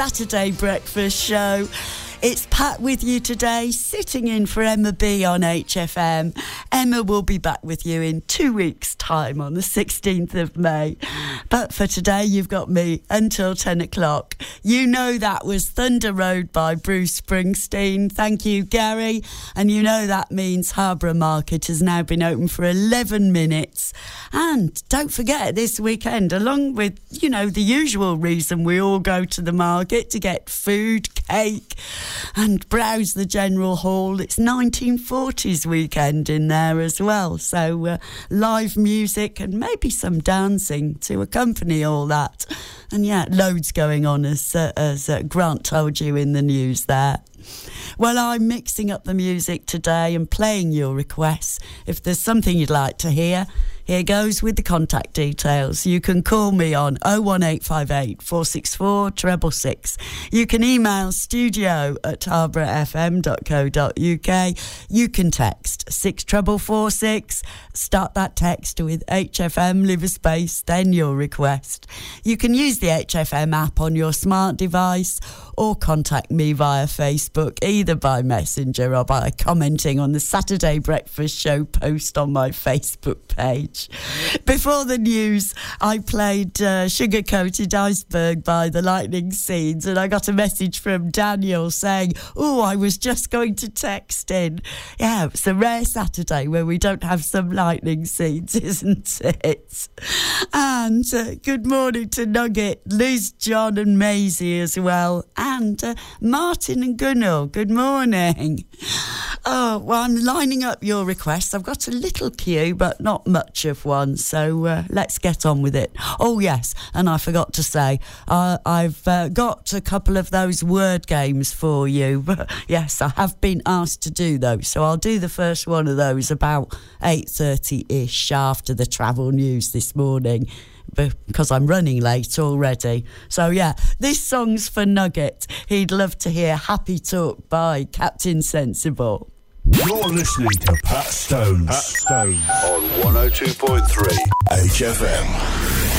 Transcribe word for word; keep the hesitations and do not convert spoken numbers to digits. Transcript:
Saturday Breakfast Show. It's Pat with you today, sitting in for Emma B on H F M. Emma will be back with you in two weeks' time on the sixteenth of May. But for today, you've got me until ten o'clock. You know that was Thunder Road by Bruce Springsteen. Thank you, Gary. And you know that means Harborough Market has now been open for eleven minutes. And don't forget, this weekend, along with, you know, the usual reason we all go to the market to get food, cake, and browse the general hall, it's nineteen forties weekend in there as well. So uh, live music and maybe some dancing to accompany all that. And yeah, loads going on, as, uh, as uh, Grant told you in the news there. Well, I'm mixing up the music today and playing your requests. If there's something you'd like to hear, here goes with the contact details. You can call me on oh one eight five eight, four six four, six six six. You can email studio at harborough f m dot co dot u k. You can text six four four six. Start that text with H F M, leave a space, then your request. You can use the H F M app on your smart device or contact me via Facebook, either by Messenger or by commenting on the Saturday Breakfast Show post on my Facebook page. Before the news, I played uh, Sugar Coated Iceberg by the Lightning Seeds, and I got a message from Daniel saying, oh, I was just going to text in. Yeah, it's a rare Saturday where we don't have some Lightning Seeds, isn't it? And uh, good morning to Nugget, Liz, John and Maisie as well, and uh, Martin and Gunnar, good morning. Oh, well, I'm lining up your requests. I've got a little queue, but not much of one, so uh, let's get on with it. Oh, yes, and I forgot to say, uh, I've uh, got a couple of those word games for you. Yes, I have been asked to do those, so I'll do the first one of those about eight thirty-ish after the travel news this morning, because I'm running late already. So, yeah, this song's for Nugget. He'd love to hear Happy Talk by Captain Sensible. You're listening to Pat Stones. Pat Stones. On one oh two point three H F M.